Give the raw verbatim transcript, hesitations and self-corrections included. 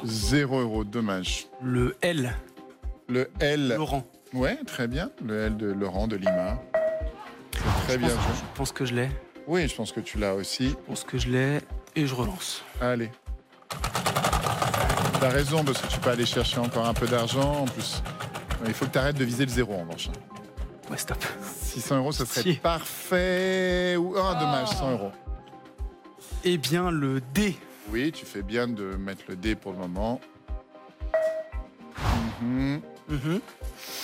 zéro euros, dommage. Le L. Le L. Laurent. Ouais, très bien. Le L de Laurent de Lima. C'est très je bien pense, joué. Je pense que je l'ai. Oui, je pense que tu l'as aussi. Je pense que je l'ai et je relance. Allez. T'as raison, parce que tu peux aller chercher encore un peu d'argent. En plus, il faut que tu arrêtes de viser le zéro en revanche. Ouais, stop. six cents euros, ça serait Si. parfait. Oh, dommage, cent euros. Eh bien, le D. Oui, tu fais bien de mettre le D pour le moment. Mhm. Mhm.